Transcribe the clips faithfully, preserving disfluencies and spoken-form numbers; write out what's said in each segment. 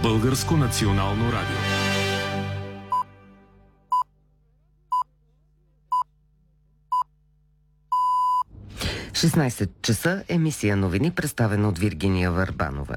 Българско национално радио. шестнайсет часа, емисия новини, представена от Виргиния Върбанова.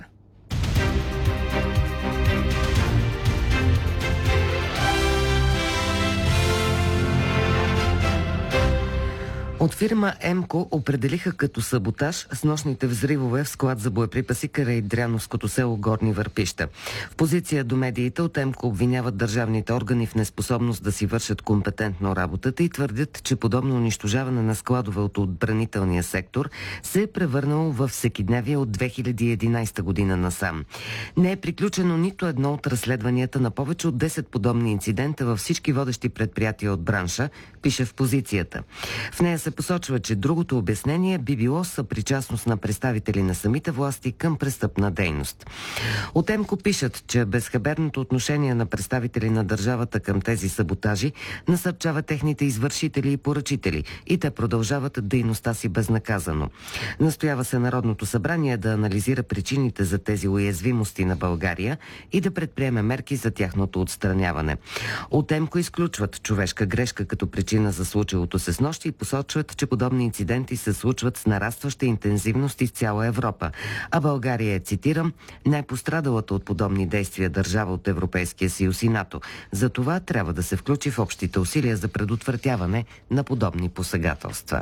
От фирма ЕМКО определиха като саботаж снощните взривове в склад за боеприпаси край Дряновското село Горни Върпища. В позиция до медиите от ЕМКО обвиняват държавните органи в неспособност да си вършат компетентно работата и твърдят, че подобно унищожаване на складове от отбранителния сектор се е превърнало в всекидневие от две хиляди и единайсета година насам. Не е приключено нито едно от разследванията на повече от десет подобни инцидента във всички водещи предприятия от бранша, пише в позицията. В нея се посочва, че другото обяснение би било съпричастност на представители на самите власти към престъпна дейност. От ЕМКО пишат, че безхаберното отношение на представители на държавата към тези саботажи насърчава техните извършители и поръчители и те продължават дейността си безнаказано. Настоява се Народното събрание да анализира причините за тези уязвимости на България и да предприеме мерки за тяхното отстраняване. От ЕМКО изключват човешка грешка като причина за случилото се снощи и посочват, че подобни инциденти се случват с нарастваща интензивност из цяла Европа, а България е, цитирам, най-пострадалата от подобни действия държава от Европейския съюз и НАТО. За това трябва да се включи в общите усилия за предотвратяване на подобни посегателства.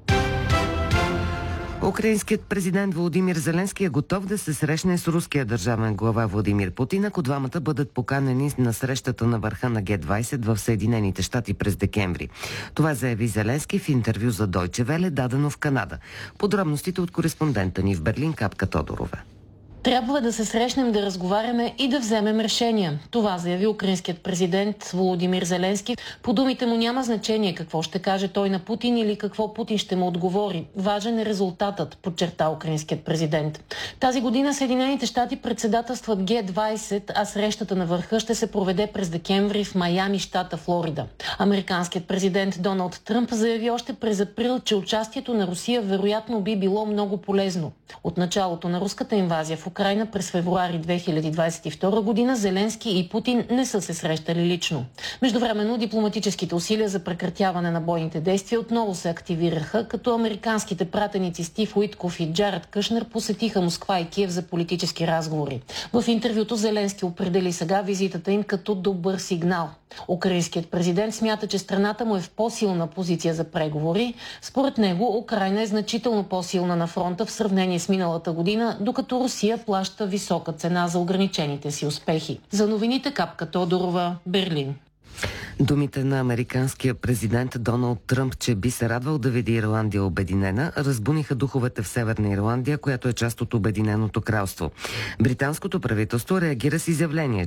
Украинският президент Володимир Зеленски е готов да се срещне с руския държавен глава Владимир Путин, ако двамата бъдат поканени на срещата на върха на Ге двайсет в Съединените щати през декември. Това заяви Зеленски в интервю за Deutsche Welle, дадено в Канада. Подробностите от кореспондента ни в Берлин Капка Тодорова. Трябва да се срещнем, да разговаряме и да вземем решения. Това заяви украинският президент Володимир Зеленски. По думите му няма значение какво ще каже той на Путин или какво Путин ще му отговори. Важен е резултатът, подчерта украинският президент. Тази година Съединените щати председателстват Ге двайсет, а срещата на върха ще се проведе през декември в Майами, щата Флорида. Американският президент Доналд Тръмп заяви още през април, че участието на Русия вероятно би било много полезно. От началото на руската инвазия в Украйна през февруари две хиляди двайсет и втора година Зеленски и Путин не са се срещали лично. Междувременно дипломатическите усилия за прекратяване на бойните действия отново се активираха, като американските пратеници Стив Уитков и Джаред Кушнер посетиха Москва и Киев за политически разговори. В интервюто Зеленски определи сега визитата им като добър сигнал. Украинският президент смята, че страната му е в по-силна позиция за преговори. Според него Украйна е значително по-силна на фронта в сравнение с миналата година, докато Русия плаща висока цена за ограничените си успехи. За новините Капка Тодорова, Берлин. Думите на американския президент Доналд Тръмп, че би се радвал да види Ирландия обединена, разбуниха духовете в Северна Ирландия, която е част от Обединеното кралство. Британското правителство реагира с изявление,